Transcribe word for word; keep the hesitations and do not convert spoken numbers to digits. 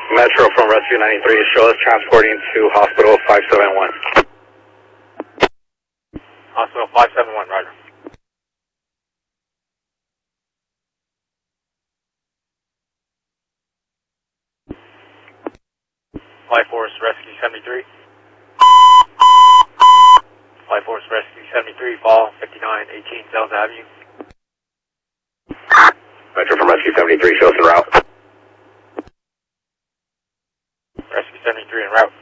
Metro from Rescue ninety-three, show us transporting to Hospital five seven one. Hospital five seven one, roger. Flight Force Rescue seventy-three. Flight Force Rescue seventy-three, fall fifty-nine eighteen South Avenue. Metro from Rescue seventy-three, show us the route. Rescue seventy-three en route.